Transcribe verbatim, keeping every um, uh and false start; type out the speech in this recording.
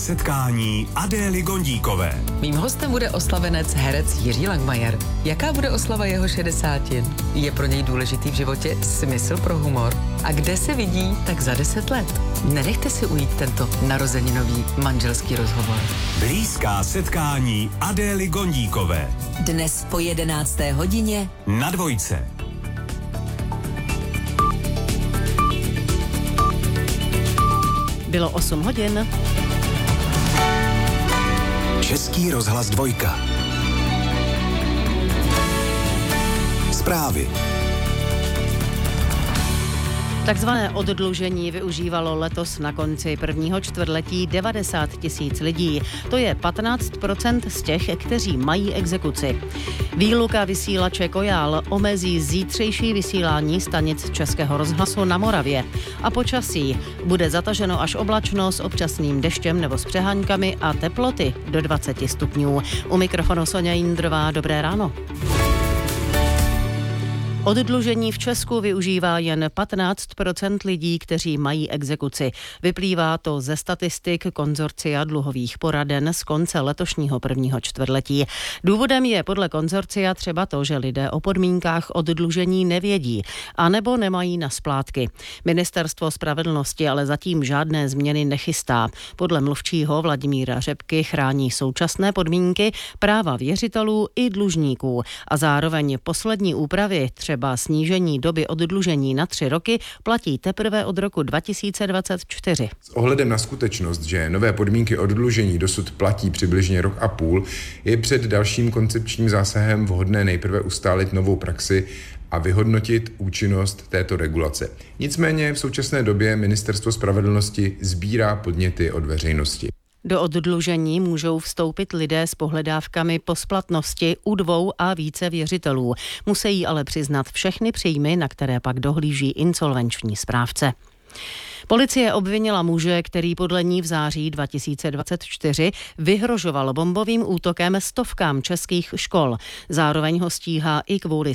Setkání Adély Gondíkové. Mým hostem bude oslavenec herec Jiří Langmajer. Jaká bude oslava jeho šedesátin? Je pro něj důležitý v životě smysl pro humor? A kde se vidí tak za deset let? Nenechte si ujít tento narozeninový manželský rozhovor. Blízká setkání Adély Gondíkové. Dnes po jedenácté hodině Na Dvojce. Bylo osm hodin. Český rozhlas dvojka. Zprávy. Takzvané oddlužení využívalo letos na konci prvního čtvrtletí devadesát tisíc lidí. To je patnáct procent z těch, kteří mají exekuci. Výluka vysílače Kojál omezí zítřejší vysílání stanic Českého rozhlasu na Moravě. A počasí bude zataženo až oblačno s občasným deštěm nebo s přeháňkami a teploty do dvacet stupňů. U mikrofonu Soňa Jindrová, dobré ráno. Oddlužení v Česku využívá jen patnáct procent lidí, kteří mají exekuci. Vyplývá to ze statistik konzorcia dluhových poraden z konce letošního prvního čtvrtletí. Důvodem je podle konzorcia třeba to, že lidé o podmínkách oddlužení nevědí, anebo nemají na splátky. Ministerstvo spravedlnosti ale zatím žádné změny nechystá. Podle mluvčího Vladimíra Řepky chrání současné podmínky, práva věřitelů i dlužníků a zároveň poslední úpravy, třeba snížení doby oddlužení na tři roky, platí teprve od roku dva tisíce dvacet čtyři. S ohledem na skutečnost, že nové podmínky oddlužení dosud platí přibližně rok a půl, je před dalším koncepčním zásahem vhodné nejprve ustálit novou praxi a vyhodnotit účinnost této regulace. Nicméně v současné době Ministerstvo spravedlnosti sbírá podněty od veřejnosti. Do oddlužení můžou vstoupit lidé s pohledávkami po splatnosti u dvou a více věřitelů. Musí ale přiznat všechny příjmy, na které pak dohlíží insolvenční správce. Policie obvinila muže, který podle ní v září dva tisíce dvacet čtyři vyhrožoval bombovým útokem stovkám českých škol. Zároveň ho stíhá i kvůli